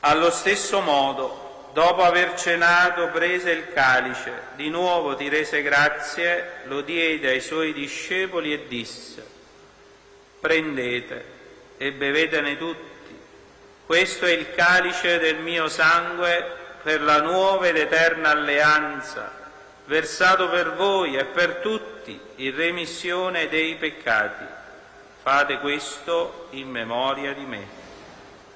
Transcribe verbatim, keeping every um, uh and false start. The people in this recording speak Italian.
Allo stesso modo, dopo aver cenato, prese il calice, di nuovo ti rese grazie, lo diede ai suoi discepoli e disse: prendete e bevetene tutti, questo è il calice del mio sangue per la nuova ed eterna alleanza, versato per voi e per tutti in remissione dei peccati. Fate questo in memoria di me.